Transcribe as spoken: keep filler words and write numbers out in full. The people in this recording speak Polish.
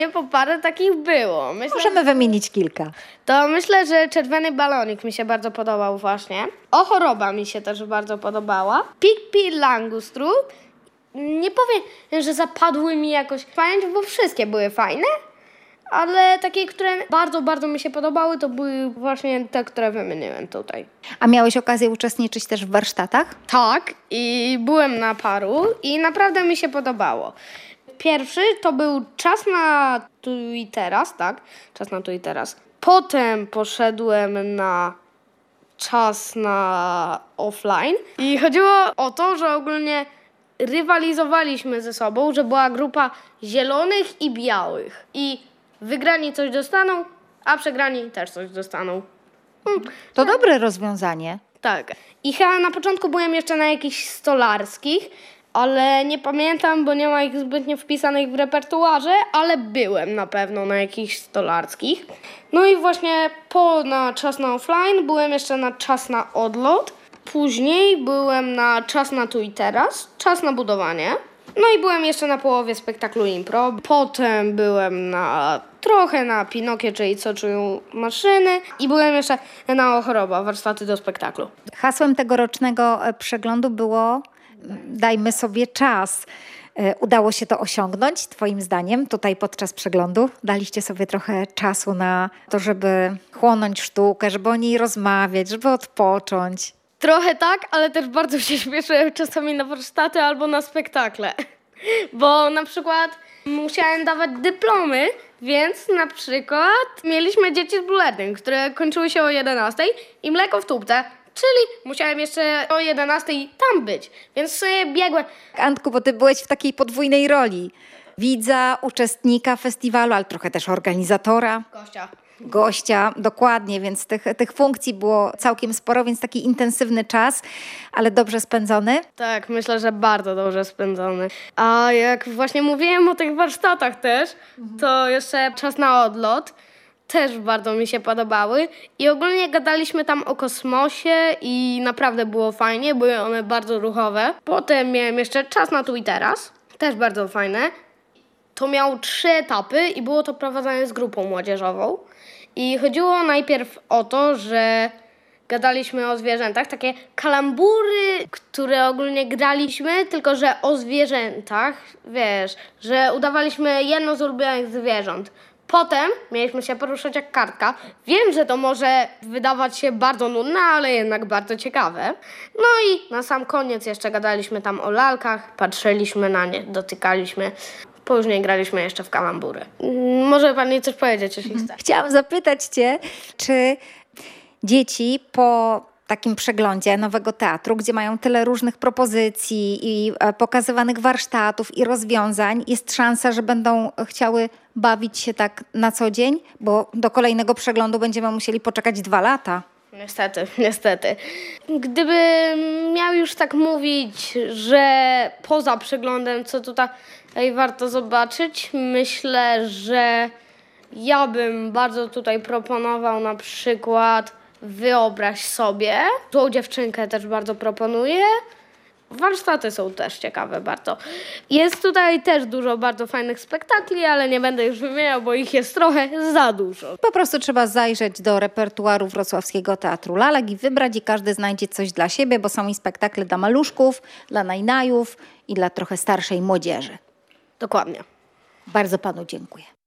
Bo parę takich było. Myślę, Możemy wymienić kilka. To myślę, że Czerwony Balonik mi się bardzo podobał właśnie. O Choroba mi się też bardzo podobała. Pippi Langustru. Nie powiem, że zapadły mi jakoś w pamięć, bo wszystkie były fajne. Ale takie, które bardzo, bardzo mi się podobały, to były właśnie te, które wymieniłem tutaj. A miałeś okazję uczestniczyć też w warsztatach? Tak, i byłem na paru i naprawdę mi się podobało. Pierwszy to był Czas na tu i teraz, tak? Czas na tu i teraz. Potem poszedłem na Czas na offline i chodziło o to, że ogólnie rywalizowaliśmy ze sobą, że była grupa zielonych i białych. I wygrani coś dostaną, a przegrani też coś dostaną. Hmm. To dobre rozwiązanie. Tak. I chyba na początku byłem jeszcze na jakichś stolarskich, ale nie pamiętam, bo nie ma ich zbytnio wpisanych w repertuarze, ale byłem na pewno na jakichś stolarskich. No i właśnie po na Czas na offline byłem jeszcze na Czas na odlot. Później byłem na Czas na tu i teraz, Czas na budowanie. No i byłem jeszcze na połowie spektaklu impro. Potem byłem na trochę na Pinokie, czyli Co czują maszyny. I byłem jeszcze na O Choroba, warsztaty do spektaklu. Hasłem tegorocznego przeglądu było dajmy sobie czas. Udało się to osiągnąć, twoim zdaniem, tutaj podczas przeglądu? Daliście sobie trochę czasu na to, żeby chłonąć sztukę, żeby o niej rozmawiać, żeby odpocząć. Trochę tak, ale też bardzo się śpieszyłem czasami na warsztaty albo na spektakle. Bo na przykład musiałem dawać dyplomy, więc na przykład mieliśmy dzieci z Blue Learning, które kończyły się o jedenastej i Mleko w tubce, czyli musiałem jeszcze o jedenastej tam być, więc sobie biegłem. Antku, bo ty byłeś w takiej podwójnej roli. Widza, uczestnika festiwalu, ale trochę też organizatora. Gościa. Gościa, dokładnie, więc tych, tych funkcji było całkiem sporo, więc taki intensywny czas, ale dobrze spędzony. Tak, myślę, że bardzo dobrze spędzony. A jak właśnie mówiłem o tych warsztatach też, to jeszcze Czas na odlot też bardzo mi się podobały i ogólnie gadaliśmy tam o kosmosie i naprawdę było fajnie, były one bardzo ruchowe. Potem miałem jeszcze Czas na tu i teraz, też bardzo fajne. To miało trzy etapy i było to prowadzone z grupą młodzieżową. I chodziło najpierw o to, że gadaliśmy o zwierzętach, takie kalambury, które ogólnie graliśmy, tylko że o zwierzętach, wiesz, że udawaliśmy jedno z ulubionych zwierząt. Potem mieliśmy się poruszać jak kartka. Wiem, że to może wydawać się bardzo nudne, ale jednak bardzo ciekawe. No i na sam koniec jeszcze gadaliśmy tam o lalkach, patrzyliśmy na nie, dotykaliśmy. Później graliśmy jeszcze w kalambury. Może pani coś powiedzieć, jeśli chce. Chciałam zapytać cię, czy dzieci po takim przeglądzie Nowego Teatru, gdzie mają tyle różnych propozycji i pokazywanych warsztatów i rozwiązań, jest szansa, że będą chciały bawić się tak na co dzień? Bo do kolejnego przeglądu będziemy musieli poczekać dwa lata. Niestety, niestety. Gdybym miał już tak mówić, że poza przeglądem, co tutaj warto zobaczyć, myślę, że ja bym bardzo tutaj proponował na przykład Wyobraź sobie. Złą dziewczynkę też bardzo proponuję. Warsztaty są też ciekawe bardzo. Jest tutaj też dużo bardzo fajnych spektakli, ale nie będę już wymieniał, bo ich jest trochę za dużo. Po prostu trzeba zajrzeć do repertuaru Wrocławskiego Teatru Lalek i wybrać i każdy znajdzie coś dla siebie, bo są i spektakle dla maluszków, dla najnajów i dla trochę starszej młodzieży. Dokładnie. Bardzo panu dziękuję.